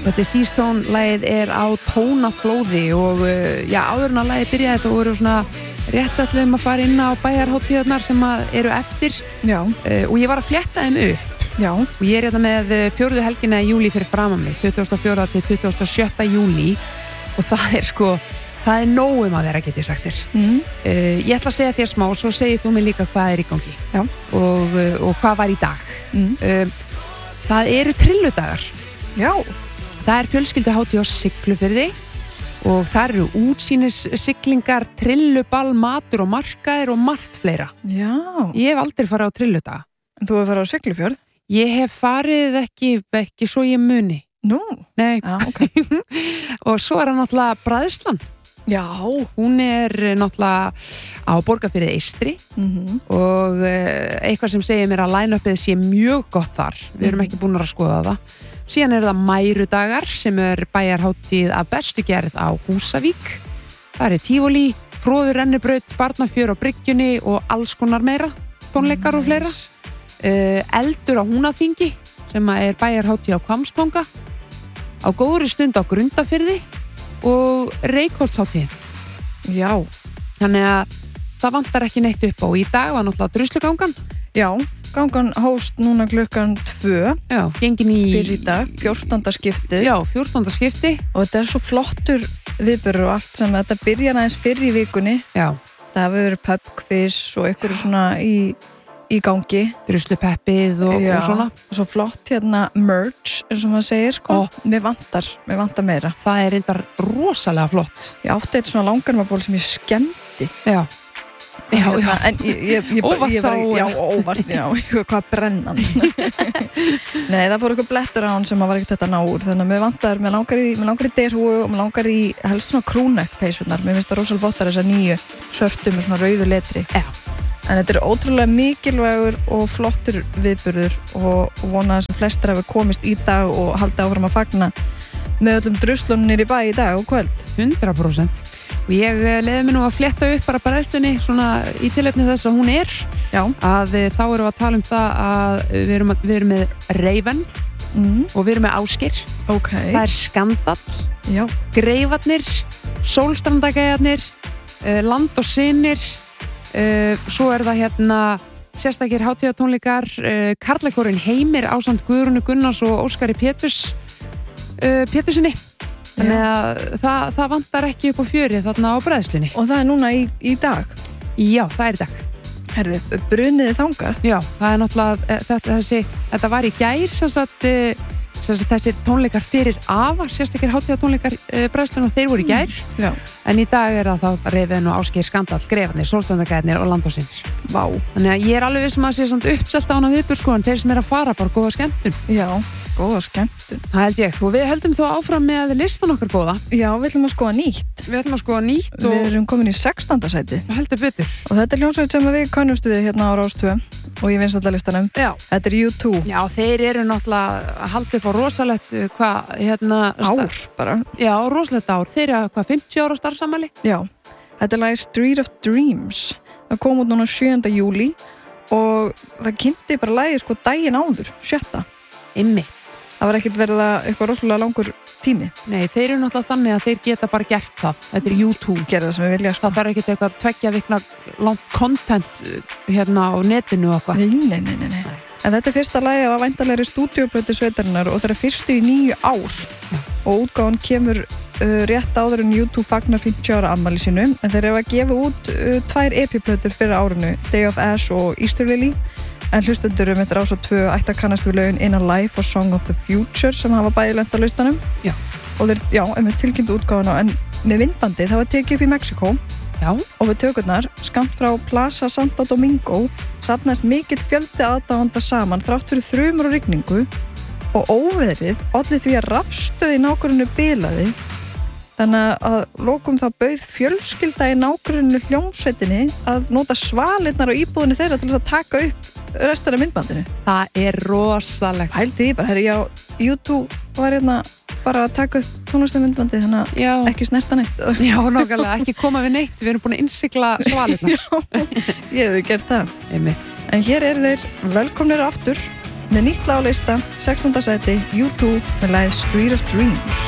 Þetta Seastone-lagið á tónaflóði og áður en að lagið byrjaði þetta voru svona rétt að fara inn á bæjarhátíðarnar sem eru eftir og ég var að flétta þeim upp og ég þetta með 4. helgina í júlí fyrir framan mig, 24. til 27. júlí og það er nóg að vera, get ég sagt þér. Ég ætla að segja þér smá og svo segir þú mig líka hvað í gangi og hvað var í dag. Það eru trilludagar. Það er fjölskylduhátíð á Siglufirði og það eru útsýnissiglingar, trilluball, matur og markaðir og margt fleira. Ég hef aldrei farið á trilludaga. En þú hefur farið á Siglufjörð? Ég hef farið ekki svo ég muni. Nú? Nei. Okay. Og svo það náttúrulega bræðslan. Hún náttúrulega á Borgarfirði Eystri og eitthvað sem segir mér að line-upið sé mjög gott þar. Við erum ekki búin að skoða það. Síðan það Mærudagar sem bæjarhátíð af bestu gerð á Húsavík. Það Tívolí, Fróður rennibraut, barnafjör á bryggjunni og alls konar meira, tónleikar og fleira. Eldur á Húnaþingi sem bæjarhátíð á Hvammstanga. Á góðri stund á Grundarfirði og Reykholtshátíð. Þannig að það vantar ekki neitt upp á. Í dag var náttúrulega druslugangan. Gangan hóst núna klukkan 2. Gengin í fyrir í dag, 14. skipti. 14. skipti. Og þetta svo flottur viðburður og allt sem þetta byrja aðeins fyrir í vikunni. Það hefur verið pubquiz og einhverju svona í gangi. Druslupeppið og svona. Og svo flott merch, eins og maður segir, Mér vantar meira. Það reyndar rosalega flott. Ég átti eitt svona langarmaból sem ég skemmti. En ég óvart hvað brennan. Nei, það fór eitthvað blettur á hann sem var ekkert þetta ná úr, þannig að mér langar í derhúu og mér langar í helst svona krúnekkpeysurnar. Mér finnst það rosalega flottar þessar nýju svörtu með svona rauðu letri. En þetta ótrúlega mikilvægur og flottur viðburður og vona að flestir hafi komist í dag og haldið áfram að fagna með öllum druslunum í bæ í dag og kvöld. 100%. Og ég leiði mig nú að flétta upp bara bræðslunni svona í tilefni þess að hún að þá erum við að tala um það að við erum með Raven og við erum með Ásgeir. Það Skandall, Greifarnir, Sólstrandagæjarnir, Land og Synir, svo það sérstakir hátíðatónleikar, Karlakórinn Heimir ásamt Guðrúnu Gunnars og Óskari Pétursinni. Þannig að það vantar ekki upp á fjöri þarna á bræðslunni. Og það núna í dag? Já, það í dag. Herðu, bruniði þangar? Já, það náttúrulega, þetta var í gær þessir tónleikar fyrir AFA, sérstakir hátíðatónleikar bræðsluna, þeir voru í gær. En í dag það þá Raven og Ásgeir, Skandall, Greifarnir, Sólstrandagæjarnir og Land og Synir. Þannig að ég alveg viss að sé uppselt á hana viðburð, en þeir sem að fara bara góða skemmtun. Góða skemmtun. Það held ég. Og við heldum þó áfram með listan okkar góða. Já, við ætlum að skoða nýtt. Og við erum komin í 16. sæti. Heldur betur. Og þetta hljómsveit sem við könnumst við hérna á Rás 2 og í vinsællalistanum. Þetta U2. Já, þeir eru náttúrulega að halda upp á rosalegt ár bara. Já, rosalegt ár. Þeir eru 50 ára starfsamæli. Já. Þetta lagið Street of Dreams. Það kom út núna 7. júlí og það kynnti bara lagið daginn áður, 7. Einmitt. Það var ekkert verið eitthvað rosalega langur tími. Nei, þeir eru náttúrulega þannig að þeir geta bara gert það. Þetta U2. Gera það sem við vilja. Það þarf ekkert eitthvað 2 vikna langt content á netinu og eitthvað. Nei. En þetta fyrsta lagi af væntanlegri stúdíóplötu sveitarinnar og það fyrstu í 9 ár. Og útgáfan kemur rétt áður en U2 fagnar 50 ára afmæli sínu, en þeir eru að gefa út 2 EP-plötur fyrir árinu, Day of Ash og Easter Lily. En hlustendur Rás 2 ætti að kannast við lögin In a Life og Song of the Future sem hafa bæði lent á listanum. Og þeir tilkynnt útgáfuna, en með myndbandi það var tekið upp í Mexíkó. Og við tökurnar, skammt frá Plaza Santo Domingo, safnaðist mikill fjöldi aðdáenda saman þrátt fyrir þrumur og rigningu og óveðrið olli því að rafstöð í nágrunnu bilaði. Þannig að lokum það bauð fjölskylda í nágrunnu hljómsveitinni að nota svalirnar á íbúðinni þeirra til þess að taka upp restina af myndbandinu. Það er rosalegt. Hældi ég bara, U2 var bara að taka upp tónlistamyndbandi, þannig að ekki snerta neitt. Já, nákvæmlega, ekki koma við neitt. Við erum búin að innsigla svalirnar. Ég hefði gert það. Einmitt. En hér eru þeir velkomnir aftur með nýtt lag á lista, 16. sæti U2 með lagið Street of Dreams.